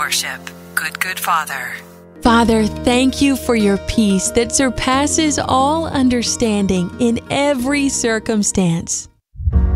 worship. Good Father. Father, thank you for your peace that surpasses all understanding in every circumstance.